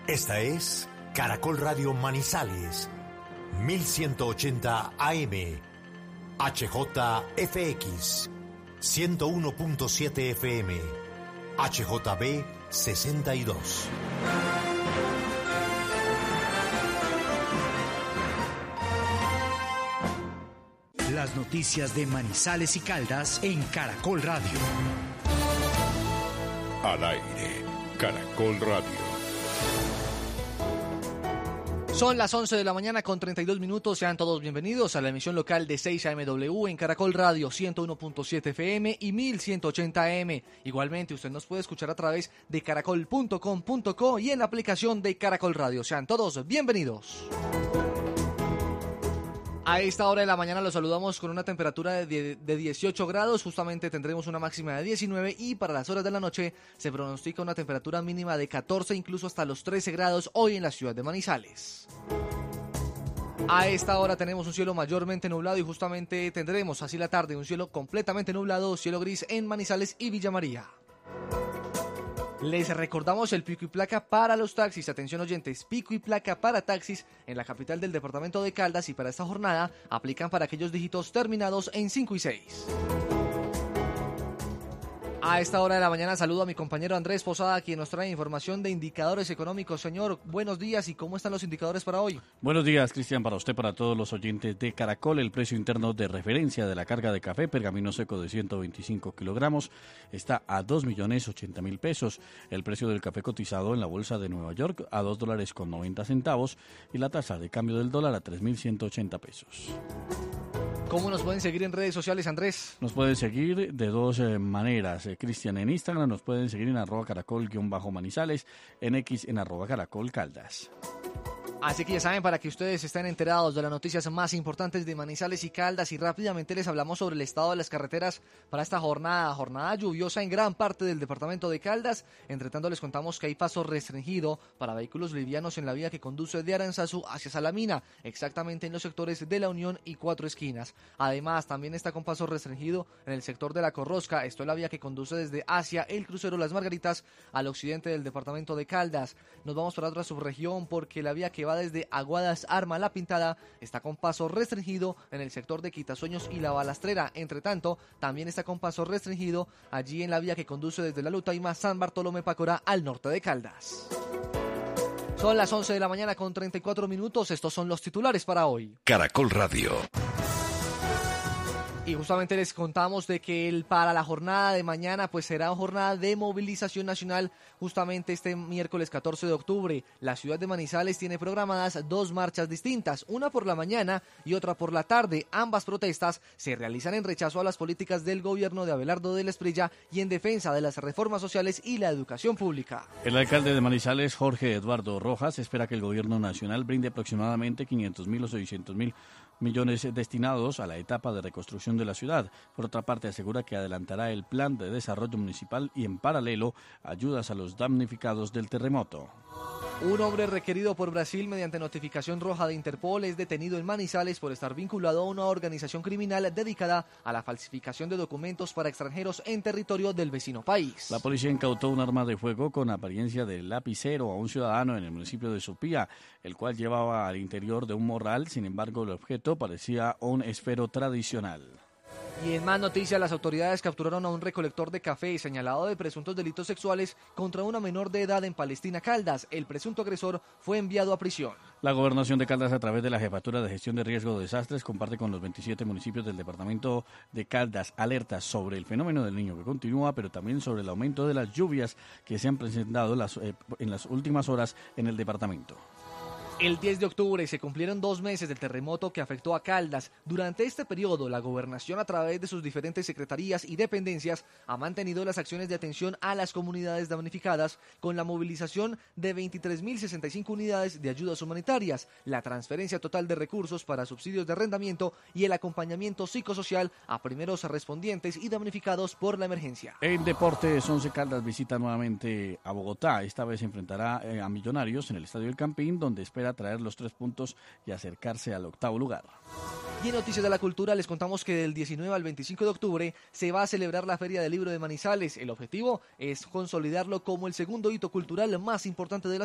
Esta es Caracol Radio Manizales, 1180 AM, HJFX, 101.7 FM, HJB 62. Las noticias de Manizales y Caldas en Caracol Radio. Al aire, Caracol Radio. Son las 11 de la mañana con 32 minutos. Sean todos bienvenidos a la emisión local de 6 AMW en Caracol Radio 101.7 FM y 1180 AM. Igualmente, usted nos puede escuchar a través de caracol.com.co y en la aplicación de Caracol Radio. Sean todos bienvenidos. A esta hora de la mañana los saludamos con una temperatura de 18 grados, justamente tendremos una máxima de 19 y para las horas de la noche se pronostica una temperatura mínima de 14, incluso hasta los 13 grados hoy en la ciudad de Manizales. A esta hora tenemos un cielo mayormente nublado y justamente tendremos así la tarde un cielo completamente nublado, cielo gris en Manizales y Villa María. Les recordamos el pico y placa para los taxis. Atención oyentes, pico y placa para taxis en la capital del departamento de Caldas y para esta jornada aplican para aquellos dígitos terminados en 5 y 6. A esta hora de la mañana saludo a mi compañero Andrés Posada, quien nos trae información de indicadores económicos. Señor, buenos días, ¿y cómo están los indicadores para hoy? Buenos días, Cristian, para usted, para todos los oyentes de Caracol. El precio interno de referencia de la carga de café pergamino seco de 125 kilogramos está a 2.080.000 pesos. El precio del café cotizado en la bolsa de Nueva York a $2.90 y la tasa de cambio del dólar a 3.180 pesos. ¿Cómo nos pueden seguir en redes sociales, Andrés? Nos pueden seguir de dos maneras. Cristian, en Instagram nos pueden seguir en @caracol_manizales, en X en @caracolcaldas. Así que ya saben, para que ustedes estén enterados de las noticias más importantes de Manizales y Caldas, y rápidamente les hablamos sobre el estado de las carreteras para esta jornada lluviosa en gran parte del departamento de Caldas. Entre tanto les contamos que hay paso restringido para vehículos livianos en la vía que conduce de Aranzazu hacia Salamina, exactamente en los sectores de La Unión y Cuatro Esquinas. Además, también está con paso restringido en el sector de La Corrosca, esto es la vía que conduce desde hacia el crucero Las Margaritas al occidente del departamento de Caldas. Nos vamos para otra subregión porque la vía que va desde Aguadas Arma La Pintada está con paso restringido en el sector de Quitasueños y La Balastrera. Entre tanto, también está con paso restringido allí en la vía que conduce desde La Lutaima San Bartolomé Pácora al norte de Caldas. Son las 11 de la mañana con 34 minutos. Estos son los titulares para hoy. Caracol Radio. Y justamente les contamos de que para la jornada de mañana pues será jornada de movilización nacional justamente este miércoles 14 de octubre. La ciudad de Manizales tiene programadas dos marchas distintas, una por la mañana y otra por la tarde. Ambas protestas se realizan en rechazo a las políticas del gobierno de Abelardo de la Espriella y en defensa de las reformas sociales y la educación pública. El alcalde de Manizales, Jorge Eduardo Rojas, espera que el gobierno nacional brinde aproximadamente 500.000 o 600.000 millones destinados a la etapa de reconstrucción de la ciudad. Por otra parte, asegura que adelantará el plan de desarrollo municipal y en paralelo ayudas a los damnificados del terremoto. Un hombre requerido por Brasil mediante notificación roja de Interpol es detenido en Manizales por estar vinculado a una organización criminal dedicada a la falsificación de documentos para extranjeros en territorio del vecino país. La policía incautó un arma de fuego con apariencia de lapicero a un ciudadano en el municipio de Sopía, el cual llevaba al interior de un morral. Sin embargo, el objeto parecía un esfero tradicional. Y en más noticias, las autoridades capturaron a un recolector de café señalado de presuntos delitos sexuales contra una menor de edad en Palestina, Caldas. El presunto agresor fue enviado a prisión. La Gobernación de Caldas, a través de la Jefatura de Gestión de Riesgo de Desastres, comparte con los 27 municipios del departamento de Caldas alertas sobre el fenómeno del Niño que continúa, pero también sobre el aumento de las lluvias que se han presentado en las últimas horas en el departamento. El 10 de octubre se cumplieron 2 meses del terremoto que afectó a Caldas. Durante este periodo, la gobernación, a través de sus diferentes secretarías y dependencias, ha mantenido las acciones de atención a las comunidades damnificadas con la movilización de 23.065 unidades de ayudas humanitarias, la transferencia total de recursos para subsidios de arrendamiento y el acompañamiento psicosocial a primeros respondientes y damnificados por la emergencia. En deportes, Once Caldas visita nuevamente a Bogotá. Esta vez se enfrentará a Millonarios en el Estadio El Campín, donde espera traer los 3 puntos y acercarse al octavo lugar. Y en Noticias de la Cultura les contamos que del 19 al 25 de octubre se va a celebrar la Feria del Libro de Manizales. El objetivo es consolidarlo como el segundo hito cultural más importante de la